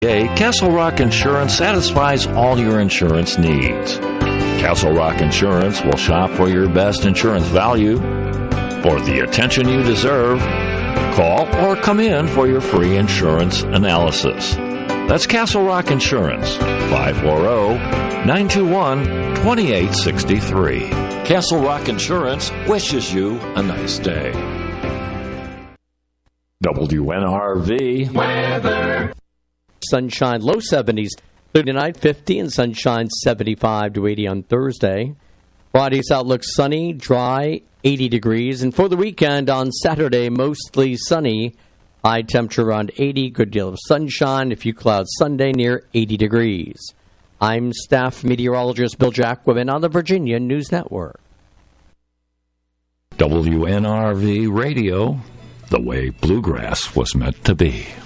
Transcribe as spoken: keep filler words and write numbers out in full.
Castle Rock Insurance satisfies all your insurance needs. Castle Rock Insurance will shop for your best insurance value. For the attention you deserve, call or come in for your free insurance analysis. That's Castle Rock Insurance, five four zero, nine two one, two eight six three. Castle Rock Insurance wishes you a nice day. W N R V weather. Sunshine, low seventies tonight, fifty, and sunshine seventy-five to eighty on Thursday. Friday's outlook sunny, dry, eighty degrees. And for the weekend on Saturday, mostly sunny, high temperature around eighty, good deal of sunshine, a few clouds Sunday near eighty degrees. I'm staff meteorologist Bill Jacquemin on the Virginia News Network. W N R V Radio, the way bluegrass was meant to be.